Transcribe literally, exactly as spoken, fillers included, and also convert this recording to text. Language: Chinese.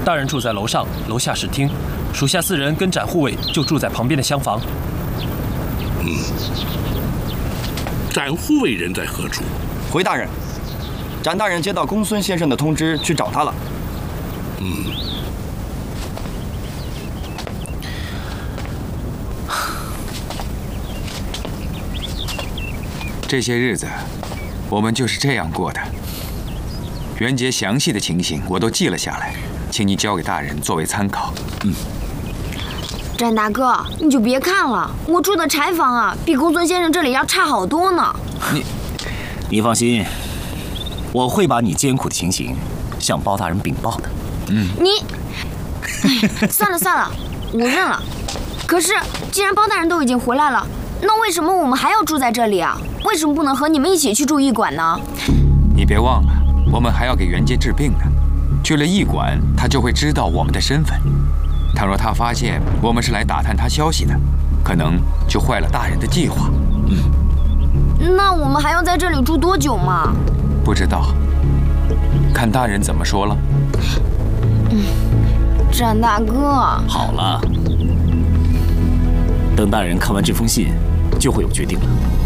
大人住在楼上，楼下是厅，属下四人跟展护卫就住在旁边的厢房。 嗯，展护卫人在何处？ 回大人，展大人接到公孙先生的通知，去找他了。 嗯。 这些日子，我们就是这样过的。袁杰详细的情形我都记了下来，请你交给大人作为参考。嗯。 展大哥，你就别看了，我住的柴房啊，比公孙先生这里要差好多呢。 你，你放心，我会把你艰苦的情形向包大人禀报的。 嗯。 你，哎，算了算了，我认了。可是，既然包大人都已经回来了，那为什么我们还要住在这里啊？为什么不能和你们一起去住驿馆呢？ 你别忘了，我们还要给袁杰治病呢。去了驿馆，他就会知道我们的身份。倘若他发现我们是来打探他消息的，可能就坏了大人的计划。 嗯，那我们还要在这里住多久嘛？ 不知道，看大人怎么说了。 嗯，展大哥， 好了，等大人看完这封信，就会有决定了。